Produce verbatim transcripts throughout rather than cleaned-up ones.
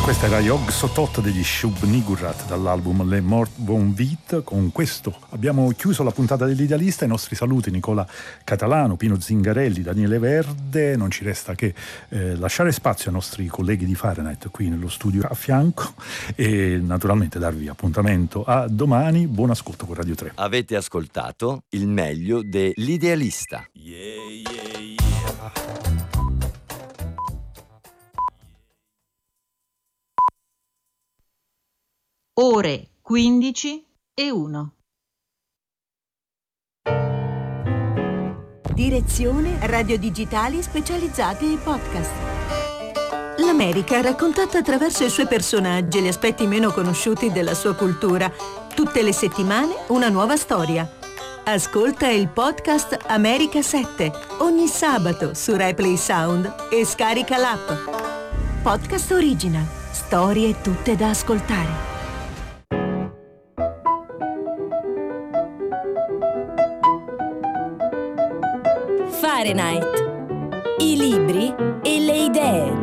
Questa era Yog Sottot degli Shub Nigurat dall'album Le Mort Bon Vite. Con questo abbiamo chiuso la puntata dell'Idealista. I nostri saluti: Nicola Catalano, Pino Zingarelli, Daniele Verde. Non ci resta che eh, lasciare spazio ai nostri colleghi di Fahrenheit qui nello studio a fianco e naturalmente darvi appuntamento a domani. Buon ascolto con Radio tre. Avete ascoltato il meglio dell'Idealista. Yeah, yeah, yeah. Ore quindici e uno. Direzione radio digitali specializzate e podcast. L'America raccontata attraverso i suoi personaggi e gli aspetti meno conosciuti della sua cultura. Tutte le settimane una nuova storia. Ascolta il podcast America sette ogni sabato su Replay Sound e scarica l'app. Podcast Original. Storie tutte da ascoltare. Fahrenheit. I libri e le idee.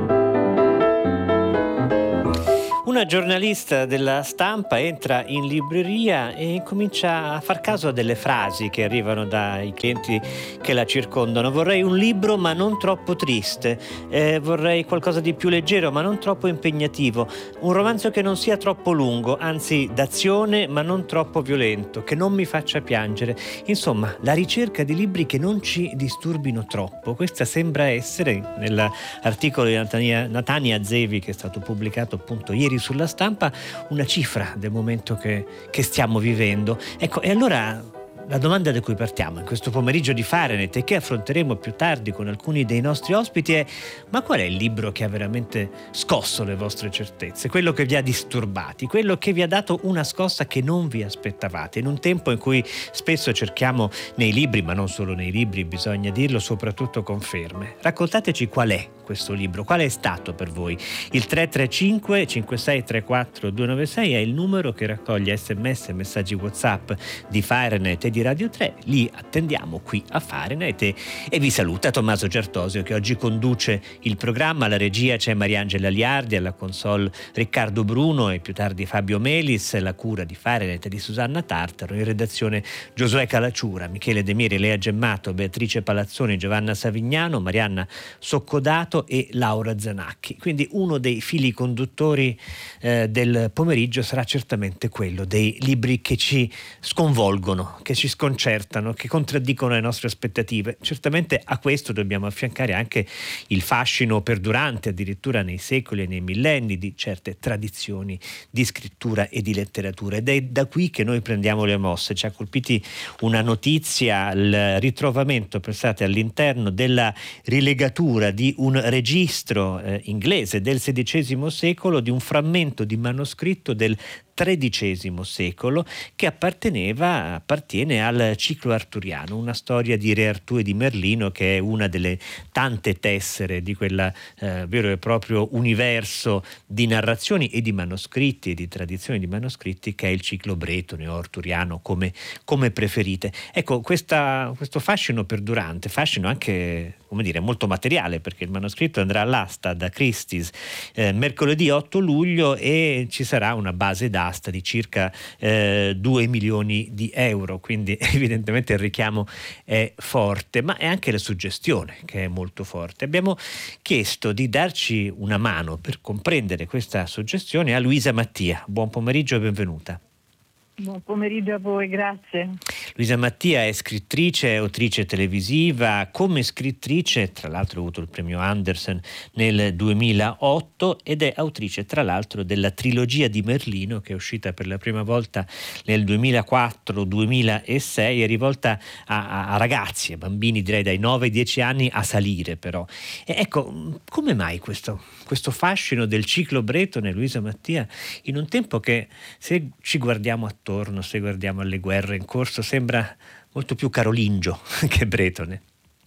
Una giornalista della Stampa entra in libreria e comincia a far caso a delle frasi che arrivano dai clienti che la circondano. Vorrei un libro ma non troppo triste, eh, vorrei qualcosa di più leggero ma non troppo impegnativo, un romanzo che non sia troppo lungo, anzi d'azione ma non troppo violento, che non mi faccia piangere. Insomma, la ricerca di libri che non ci disturbino troppo. Questa sembra essere, nell'articolo di Natania, Natania Zevi che è stato pubblicato appunto ieri sulla Stampa, una cifra del momento che, che stiamo vivendo. Ecco, e allora la domanda da cui partiamo in questo pomeriggio di Fahrenheit e che affronteremo più tardi con alcuni dei nostri ospiti è: ma qual è il libro che ha veramente scosso le vostre certezze, quello che vi ha disturbati, quello che vi ha dato una scossa che non vi aspettavate, in un tempo in cui spesso cerchiamo nei libri, ma non solo nei libri, bisogna dirlo, soprattutto conferme. Raccontateci qual è questo libro, quale è stato per voi. Il tre tre cinque cinque sei tre quattro due nove sei è il numero che raccoglie sms e messaggi WhatsApp di Fahrenheit e di Radio tre. Li attendiamo qui a Fahrenheit e, e vi saluta Tommaso Certosio, che oggi conduce il programma. Alla regia c'è Mariangela Liardi, alla console Riccardo Bruno e più tardi Fabio Melis, la cura di Fahrenheit di Susanna Tartaro, in redazione Giosuè Calacciura, Michele De Mieri, Lea Gemmato, Beatrice Palazzoni, Giovanna Savignano, Marianna Soccodato e Laura Zanacchi. Quindi uno dei fili conduttori eh, del pomeriggio sarà certamente quello dei libri che ci sconvolgono, che ci sconcertano, che contraddicono le nostre aspettative. Certamente a questo dobbiamo affiancare anche il fascino perdurante, addirittura nei secoli e nei millenni, di certe tradizioni di scrittura e di letteratura, ed è da qui che noi prendiamo le mosse. Ci ha colpiti una notizia, il ritrovamento, pensate, all'interno della rilegatura di un registro eh, inglese del sedicesimo secolo di un frammento di manoscritto del tredicesimo secolo che apparteneva, appartiene al ciclo arturiano, una storia di Re Artù e di Merlino, che è una delle tante tessere di quel eh, vero e proprio universo di narrazioni e di manoscritti e di tradizioni di manoscritti che è il ciclo bretone o arturiano, come, come preferite. Ecco, questa, questo fascino perdurante, fascino anche, come dire, molto materiale, perché il manoscritto andrà all'asta da Christie's eh, mercoledì otto luglio e ci sarà una base d'asta di circa eh, due milioni di euro, quindi evidentemente il richiamo è forte, ma è anche la suggestione che è molto forte. Abbiamo chiesto di darci una mano per comprendere questa suggestione a Luisa Mattia. Buon pomeriggio e benvenuta. Buon pomeriggio a voi, grazie. Luisa Mattia è scrittrice e autrice televisiva. Come scrittrice, tra l'altro, ha avuto il premio Andersen nel duemilaotto ed è autrice, tra l'altro, della trilogia di Merlino, che è uscita per la prima volta nel duemilaquattro duemilasei, è rivolta a, a ragazzi, a bambini, direi dai nove ai dieci anni a salire, però. E ecco, come mai questo, questo fascino del ciclo bretone, Luisa Mattia, in un tempo che, se ci guardiamo attorno, se guardiamo alle guerre in corso, sembra molto più carolingio che bretone?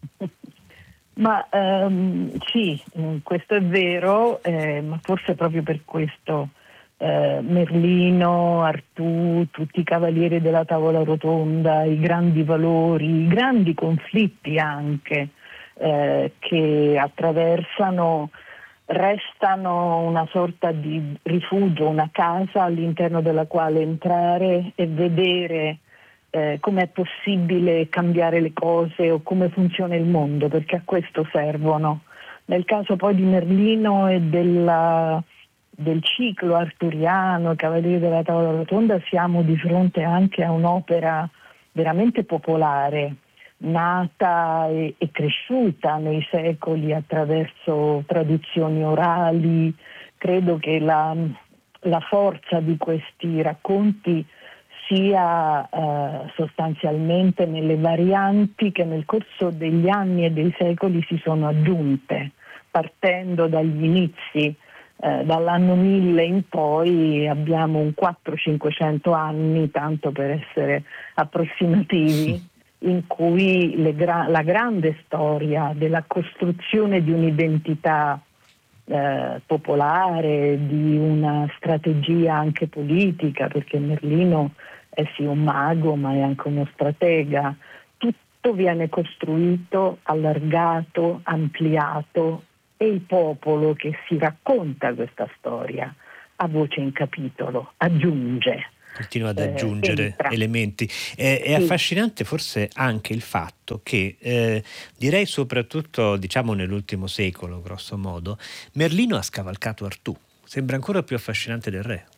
Ma um, sì, questo è vero, eh, ma forse proprio per questo eh, Merlino, Artù, tutti i cavalieri della tavola rotonda, i grandi valori, i grandi conflitti anche eh, che attraversano restano una sorta di rifugio, una casa all'interno della quale entrare e vedere eh, come è possibile cambiare le cose o come funziona il mondo, perché a questo servono. Nel caso poi di Merlino e della, del ciclo arturiano, Cavalieri della Tavola Rotonda, siamo di fronte anche a un'opera veramente popolare, nata e, e cresciuta nei secoli attraverso tradizioni orali. Credo che la, la forza di questi racconti sia eh, sostanzialmente nelle varianti che nel corso degli anni e dei secoli si sono aggiunte, partendo dagli inizi. Eh, dall'anno mille in poi abbiamo un quattrocento-cinquecento anni, tanto per essere approssimativi, in cui le gra- la grande storia della costruzione di un'identità eh, popolare, di una strategia anche politica, perché Merlino è sì un mago ma è anche uno stratega, tutto viene costruito, allargato, ampliato, e il popolo che si racconta questa storia a voce in capitolo aggiunge. Continua ad aggiungere eh, elementi. È, è sì. affascinante forse anche il fatto che, eh, direi soprattutto diciamo nell'ultimo secolo, grosso modo, Merlino ha scavalcato Artù. Sembra ancora più affascinante del re.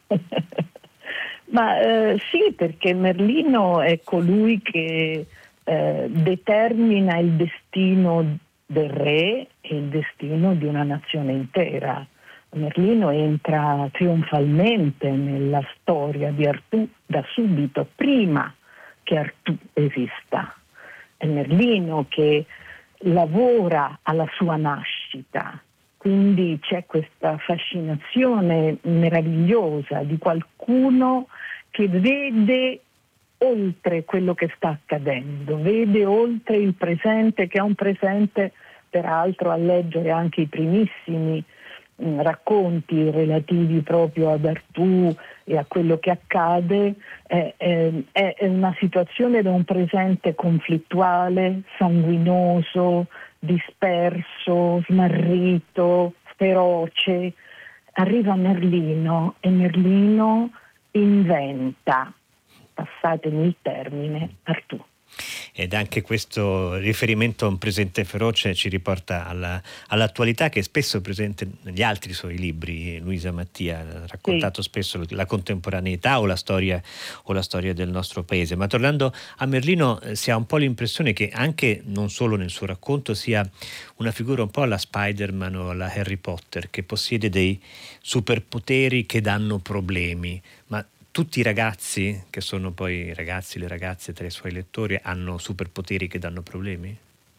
Ma eh, sì, perché Merlino è colui che eh, determina il destino del re e il destino di una nazione intera. Merlino entra trionfalmente nella storia di Artù da subito, prima che Artù esista. È Merlino che lavora alla sua nascita, quindi c'è questa fascinazione meravigliosa di qualcuno che vede oltre quello che sta accadendo, vede oltre il presente, che è un presente peraltro a leggere anche i primissimi mh, racconti relativi proprio ad Artù e a quello che accade, è, è, è una situazione da un presente conflittuale, sanguinoso, disperso, smarrito, feroce. Arriva Merlino e Merlino inventa, passatemi il termine, Artù. Ed anche questo riferimento a un presente feroce ci riporta alla, all'attualità, che è spesso presente negli altri suoi libri. Luisa Mattia ha raccontato sì. spesso la contemporaneità o la storia o la storia del nostro paese. Ma tornando a Merlino, eh, si ha un po' l'impressione che anche, non solo nel suo racconto, sia una figura un po' alla Spider-Man o alla Harry Potter, che possiede dei superpoteri che danno problemi. Ma tutti i ragazzi, che sono poi i ragazzi, le ragazze tra i suoi lettori, hanno superpoteri che danno problemi?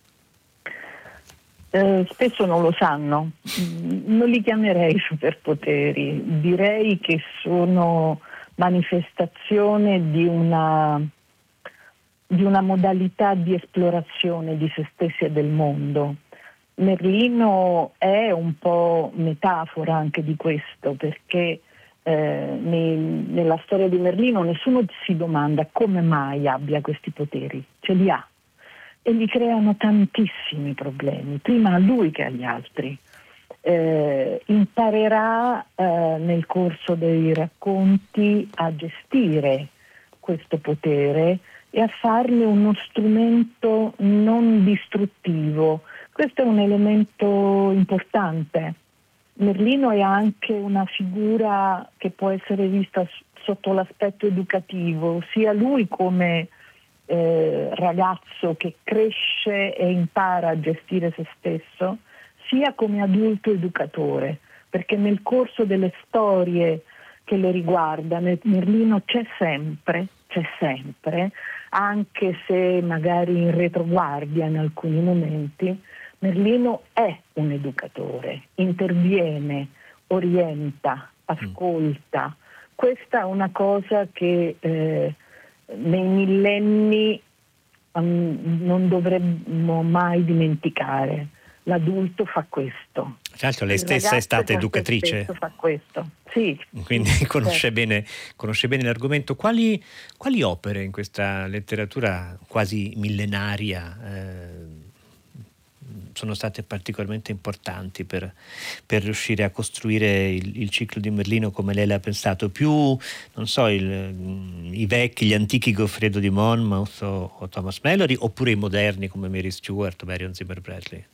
Eh, spesso non lo sanno. Non li chiamerei superpoteri, direi che sono manifestazione di una, di una modalità di esplorazione di se stessi e del mondo. Merlino è un po' metafora anche di questo, perché Eh, nel, nella storia di Merlino nessuno si domanda come mai abbia questi poteri, ce li ha e gli creano tantissimi problemi, prima a lui che agli altri. Eh, imparerà eh, nel corso dei racconti a gestire questo potere e a farne uno strumento non distruttivo. Questo è un elemento importante. Merlino è anche una figura che può essere vista sotto l'aspetto educativo, sia lui come eh, ragazzo che cresce e impara a gestire se stesso, sia come adulto educatore, perché nel corso delle storie che lo riguardano Merlino c'è sempre, c'è sempre, anche se magari in retroguardia in alcuni momenti. Merlino è un educatore, interviene, orienta, ascolta. Questa è una cosa che eh, nei millenni um, non dovremmo mai dimenticare. L'adulto fa questo. Tra l'altro lei stessa è stata educatrice. Fa questo. Sì. Quindi conosce, certo. bene, conosce bene l'argomento. Quali, quali opere in questa letteratura quasi millenaria eh, sono state particolarmente importanti per, per riuscire a costruire il, il ciclo di Merlino come lei l'ha pensato? Più, non so, il, i vecchi, gli antichi Goffredo di Monmouth o, o Thomas Malory, oppure i moderni come Mary Stuart o Marion Zimmer Bradley?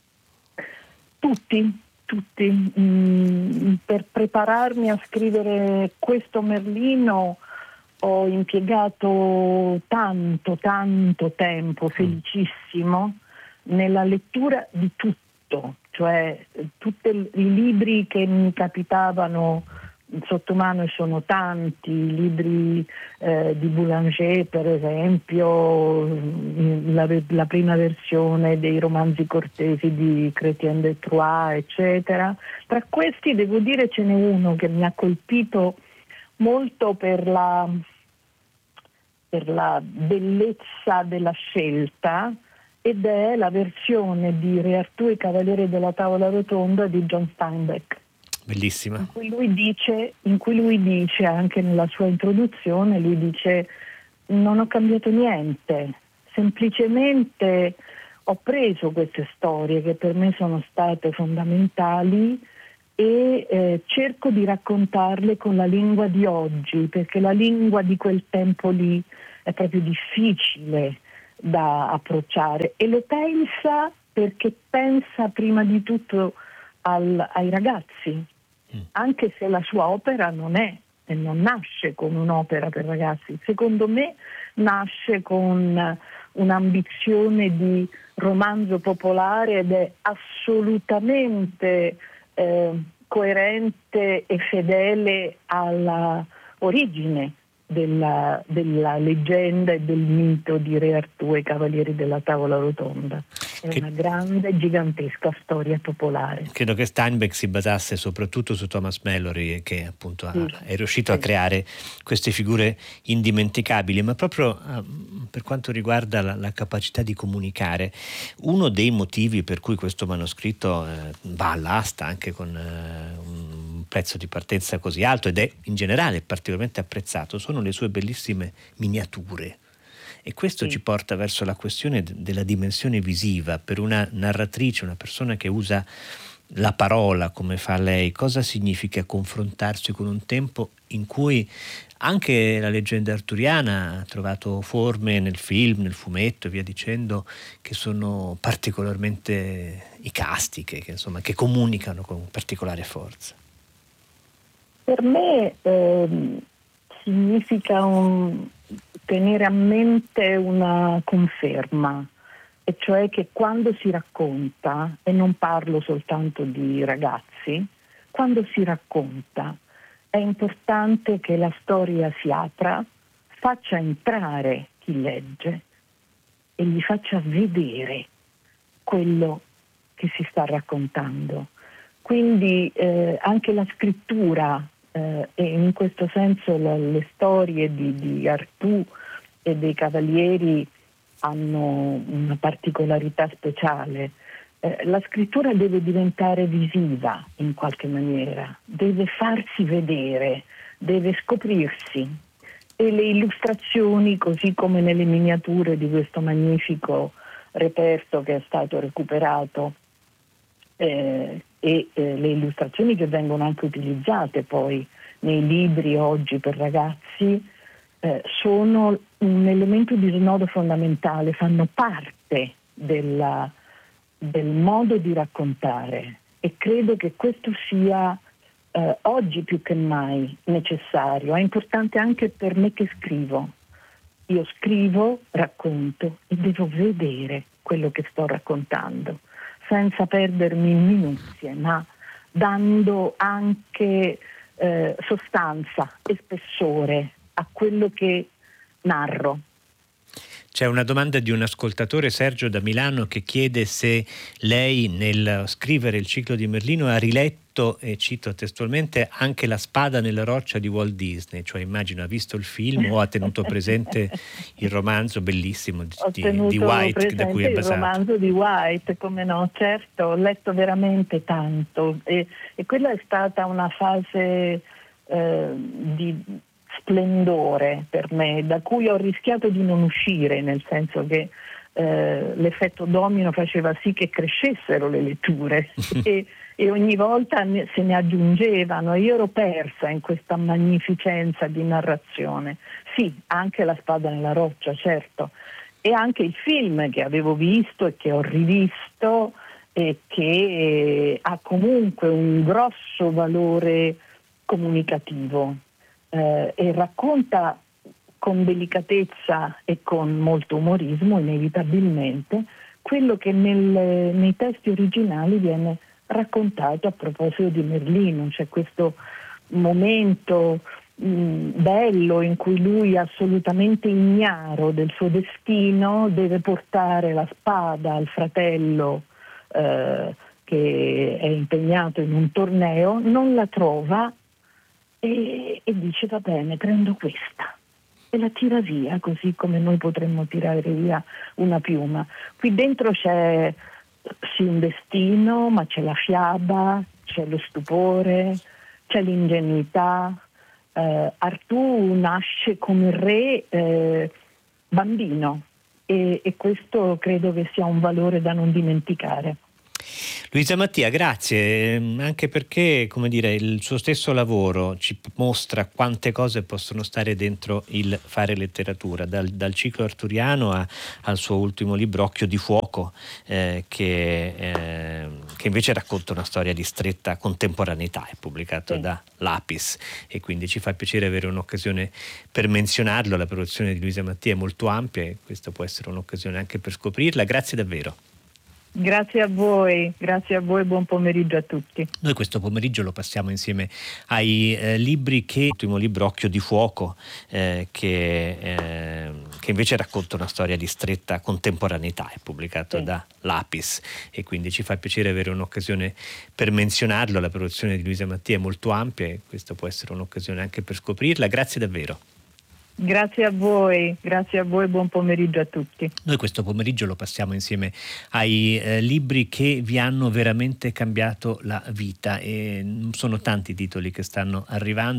Tutti, tutti. Mm, per prepararmi a scrivere questo Merlino ho impiegato tanto, tanto tempo, felicissimo, nella lettura di tutto, cioè tutti i libri che mi capitavano sotto mano, e sono tanti, i libri eh, di Boulanger per esempio, la, la prima versione dei romanzi cortesi di Chrétien de Troyes, eccetera. Tra questi devo dire ce n'è uno che mi ha colpito molto per la, per la bellezza della scelta, ed è la versione di Re Artù e Cavaliere della Tavola Rotonda di John Steinbeck. Bellissima. In cui lui dice, in cui lui dice anche nella sua introduzione, lui dice: non ho cambiato niente, semplicemente ho preso queste storie che per me sono state fondamentali e eh, cerco di raccontarle con la lingua di oggi, perché la lingua di quel tempo lì è proprio difficile da approcciare, e lo pensa perché pensa prima di tutto al, ai ragazzi, mm. anche se la sua opera non è e non nasce come un'opera per ragazzi, secondo me nasce con un'ambizione di romanzo popolare ed è assolutamente eh, coerente e fedele alla origine Della, della leggenda e del mito di Re Artù e Cavalieri della Tavola Rotonda. È che, una grande, gigantesca storia popolare. Credo che Steinbeck si basasse soprattutto su Thomas Malory, che appunto ha, sì. è riuscito a creare queste figure indimenticabili, ma proprio uh, per quanto riguarda la, la capacità di comunicare, uno dei motivi per cui questo manoscritto uh, va all'asta anche con uh, un prezzo di partenza così alto, ed è in generale particolarmente apprezzato, sono le sue bellissime miniature, e questo sì. ci porta verso la questione d- della dimensione visiva. Per una narratrice, una persona che usa la parola come fa lei, cosa significa confrontarsi con un tempo in cui anche la leggenda arturiana ha trovato forme nel film, nel fumetto e via dicendo, che sono particolarmente icastiche, che insomma che comunicano con particolare forza? Per me eh, significa un, tenere a mente una conferma, e cioè che quando si racconta, e non parlo soltanto di ragazzi, quando si racconta è importante che la storia si apra, faccia entrare chi legge e gli faccia vedere quello che si sta raccontando. Quindi eh, anche la scrittura, eh, e in questo senso la, le storie di, di Artù e dei Cavalieri hanno una particolarità speciale. Eh, la scrittura deve diventare visiva in qualche maniera, deve farsi vedere, deve scoprirsi, e le illustrazioni, così come nelle miniature di questo magnifico reperto che è stato recuperato, eh, e eh, le illustrazioni che vengono anche utilizzate poi nei libri oggi per ragazzi, eh, sono un elemento di snodo fondamentale, fanno parte della, del modo di raccontare, e credo che questo sia eh, oggi più che mai necessario. È importante anche per me che scrivo. Io scrivo, racconto e devo vedere quello che sto raccontando, senza perdermi in minuzie, ma dando anche eh, sostanza e spessore a quello che narro. C'è una domanda di un ascoltatore, Sergio da Milano, che chiede se lei nel scrivere il ciclo di Merlino ha riletto, e cito testualmente, anche La spada nella roccia di Walt Disney, cioè immagino ha visto il film o ha tenuto presente il romanzo bellissimo di, di White da cui è basato. Il romanzo di White, come no, certo, ho letto veramente tanto, e, e quella è stata una fase eh, di splendore per me, da cui ho rischiato di non uscire, nel senso che eh, l'effetto domino faceva sì che crescessero le letture e, e ogni volta ne, se ne aggiungevano. Io ero persa in questa magnificenza di narrazione. Sì, anche La spada nella roccia, certo, e anche il film che avevo visto e che ho rivisto e che ha comunque un grosso valore comunicativo eh, e racconta con delicatezza e con molto umorismo, inevitabilmente, quello che nel, nei testi originali viene raccontato a proposito di Merlino. C'è questo momento mh, bello in cui lui, assolutamente ignaro del suo destino, deve portare la spada al fratello eh, che è impegnato in un torneo, non la trova e, e dice va bene, prendo questa. E la tira via, così come noi potremmo tirare via una piuma. Qui dentro c'è sì un destino, ma c'è la fiaba, c'è lo stupore, c'è l'ingenuità. Eh, Artù nasce come re eh, bambino e, e questo credo che sia un valore da non dimenticare. Luisa Mattia, grazie, anche perché, come dire, il suo stesso lavoro ci mostra quante cose possono stare dentro il fare letteratura, dal, dal ciclo arturiano a, al suo ultimo libro Occhio di fuoco, eh, che, eh, che invece racconta una storia di stretta contemporaneità, è pubblicato sì. da Lapis, e quindi ci fa piacere avere un'occasione per menzionarlo. La produzione di Luisa Mattia è molto ampia e questa può essere un'occasione anche per scoprirla. Grazie davvero. Grazie a voi, grazie a voi, buon pomeriggio a tutti. Noi questo pomeriggio lo passiamo insieme ai eh, libri che, l'ultimo libro Occhio di fuoco, eh, che, eh, che invece racconta una storia di stretta contemporaneità, è pubblicato sì. da Lapis, e quindi ci fa piacere avere un'occasione per menzionarlo. La produzione di Luisa Mattia è molto ampia e questa può essere un'occasione anche per scoprirla. Grazie davvero. Grazie a voi, grazie a voi, buon pomeriggio a tutti. Noi questo pomeriggio lo passiamo insieme ai eh, libri che vi hanno veramente cambiato la vita, e sono tanti titoli che stanno arrivando.